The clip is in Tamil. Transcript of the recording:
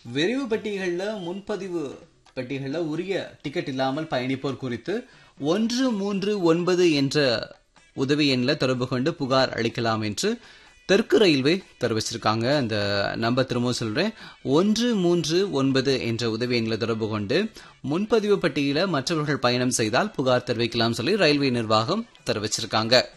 விரைவு பெட்டிகளில் முன்பதிவு பெட்டிகளில் உரிய டிக்கெட் இல்லாமல் பயணிப்போர் குறித்து 139 என்ற உதவி எண்ணில் தொடர்பு கொண்டு புகார் அளிக்கலாம் என்று தெற்கு ரயில்வே தெரிவிச்சிருக்காங்க. அந்த நம்பர் திரும்பவும் சொல்றேன், 139 என்ற உதவி எண்ணில் தொடர்பு கொண்டு முன்பதிவு பெட்டியில மற்றவர்கள் பயணம் செய்தால் புகார் தெரிவிக்கலாம் சொல்லி ரயில்வே நிர்வாகம் தெரிவிச்சிருக்காங்க.